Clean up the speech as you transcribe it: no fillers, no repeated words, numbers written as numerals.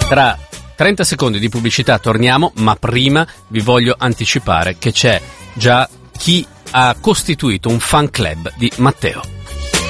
Tra 30 secondi di pubblicità torniamo, ma prima vi voglio anticipare che c'è già chi ha costituito un fan club di Matteo.